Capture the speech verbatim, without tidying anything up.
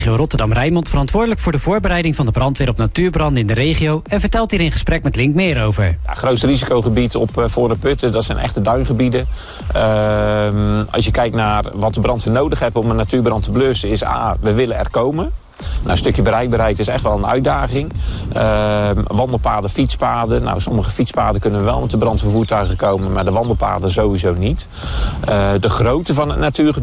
Rotterdam-Rijnmond verantwoordelijk voor de voorbereiding van de brandweer op natuurbranden in de regio en vertelt hier in gesprek met Link meer over. Ja, het grootste risicogebied op uh, voor de putten, dat zijn echte duingebieden. Uh, als je kijkt naar wat de brandweer nodig heeft om een natuurbrand te blussen, is A, we willen er komen. Nou, een stukje bereikbaarheid is echt wel een uitdaging. Uh, wandelpaden, fietspaden. Nou, sommige fietspaden kunnen wel met de brandweervoertuigen komen, maar de wandelpaden sowieso niet. Uh, de grootte van het natuurgebied